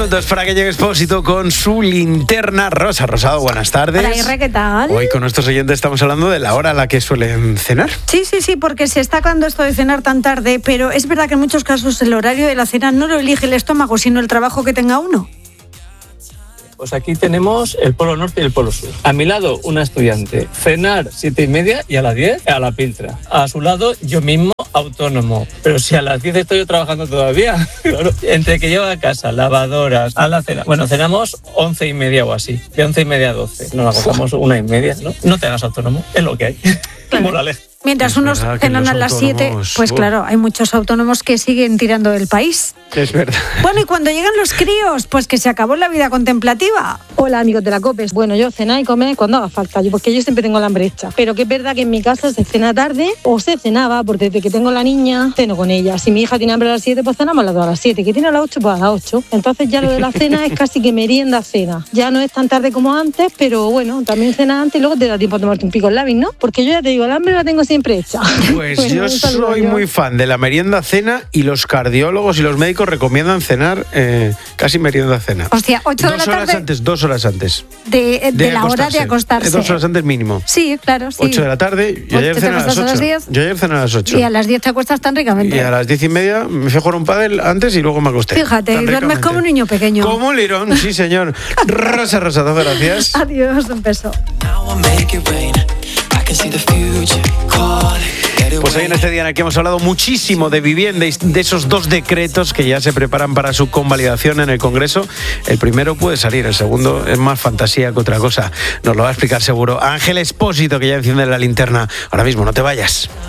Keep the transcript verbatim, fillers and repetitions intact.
minutos para que llegue Expósito con su linterna rosa. Rosado, buenas tardes. Hola, Irre, ¿qué tal? Hoy con nuestros oyentes estamos hablando de la hora a la que suelen cenar. Sí, sí, sí, porque se está acabando esto de cenar tan tarde, pero es verdad que en muchos casos el horario de la cena no lo elige el estómago, sino el trabajo que tenga uno. Pues aquí tenemos el polo norte y el polo sur. A mi lado, una estudiante. Cenar siete y media y a las diez a la piltra. A su lado, yo mismo, autónomo. Pero si a las diez estoy yo trabajando todavía. Claro, entre que llevo a casa, lavadoras, a la cena. Bueno, cenamos once y media o así. De once y media a doce. Nos acostamos una y media, ¿no? No te hagas autónomo, es lo que hay. Moraleja. Mientras Es unos verdad que cenan los a las siete, autónomos, pues uh. claro, hay muchos autónomos que siguen tirando del país. Es verdad. Bueno, y cuando llegan los críos, pues que se acabó la vida contemplativa. Hola, amigos de la COPE. Bueno, yo cenar y comer cuando haga falta, yo, porque yo siempre tengo el hambre hecha. Pero que es verdad que en mi casa se cena tarde o se cenaba, porque desde que tengo la niña, ceno con ella. Si mi hija tiene hambre a las siete, pues cenamos las dos a las siete. Que tiene a las ocho, pues a las ocho. Entonces ya lo de la cena es casi que merienda-cena. Ya no es tan tarde como antes, pero bueno, también cena antes y luego te da tiempo a tomarte un pico en labis, ¿no? Porque yo ya te digo, el hambre la tengo siempre hecha. Pues Bueno, yo un saludo, soy yo. muy fan de la merienda-cena y los cardiólogos y los médicos recomiendan cenar eh, casi merienda-cena. Hostia, ocho de la Dos horas tarde antes, dos horas antes. de, de la hora de acostarse. Dos horas antes mínimo. Sí, claro, sí. Ocho de la tarde, yo Ocho, ayer ¿te cené a las acuestas a las ocho. diez? Yo ayer cené a las ocho. Y a las diez te acuestas tan ricamente. Y a las diez y media me fui a jugar un pádel antes y luego me acosté. Fíjate, Tan y duermes ricamente. como un niño pequeño. Como un lirón, sí señor. Rosa Rosado, gracias. Adiós, un beso. Pues hoy en este día en el que hemos hablado muchísimo de vivienda y de esos dos decretos que ya se preparan para su convalidación en el Congreso. El primero puede salir, el segundo es más fantasía que otra cosa. Nos lo va a explicar seguro Ángel Expósito, que ya enciende la linterna. Ahora mismo, no te vayas.